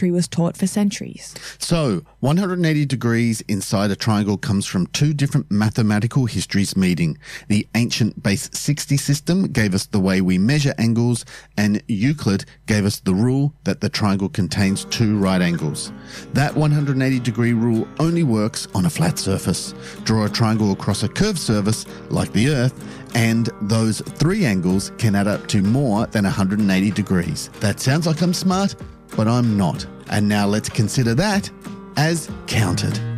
geometry was taught for centuries. So, 180 degrees inside a triangle comes from two different mathematical histories meeting. The ancient base 60 system gave us the way we measure angles, and Euclid gave us the rule that the triangle contains two right angles. That 180 degree rule only works on a flat surface. Draw a triangle across a curved surface, like the Earth, and those three angles can add up to more than 180 degrees. That sounds like I'm smart, but I'm not. And now let's consider that as counted.